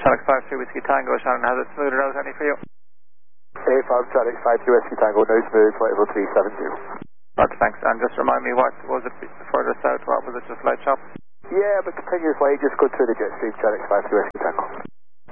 Sonic 53 Whiskey Tango, Shannon, has it smoothed out any for you? A5 Sonic 53 Whiskey Tango, no smooth, flight level 370. Roger, thanks. And just remind me, what was it further south? What was it, just light chop? Yeah, but continuous flight, just go through the jet stream, Sonic 53 Whiskey Tango.